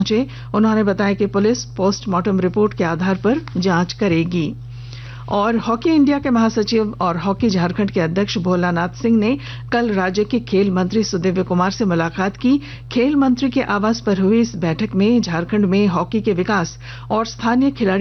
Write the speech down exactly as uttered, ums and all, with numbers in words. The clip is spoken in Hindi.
पहुंचे। उन्होंने बताया कि पुलिस पोस्टमार्टम रिपोर्ट के आधार पर जांच करेगी। और हॉकी इंडिया के महासचिव और हॉकी झारखंड के अध्यक्ष भोलानाथ सिंह ने कल राज्य के खेल मंत्री सुदिव्य कुमार से मुलाकात की। खेल मंत्री के आवास पर हुई इस बैठक में झारखंड में हॉकी के विकास और स्थानीय खिलाड़ी